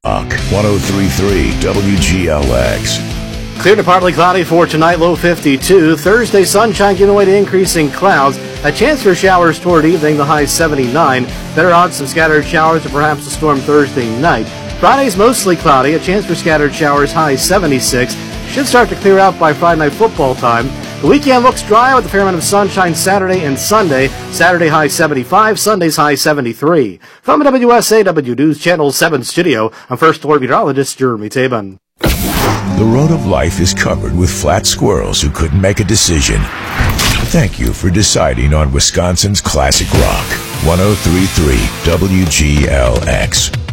Rock 103.3 WGLX. Clear to partly cloudy for tonight, low 52. Thursday, sunshine giving way to increasing clouds. A chance for showers toward evening, the high 79. Better odds some scattered showers or perhaps a storm Thursday night. Friday's mostly cloudy, a chance for scattered showers, high 76. Should start to clear out by Friday night football time. The weekend looks dry with a fair amount of sunshine Saturday and Sunday. Saturday high 75, Sunday's high 73. From the WSAW News Channel 7 studio, I'm First Alert Meteorologist Jeremy Tabin. The road of life is covered with flat squirrels who couldn't make a decision. Thank you for deciding on Wisconsin's classic rock. 103.3 WGLX.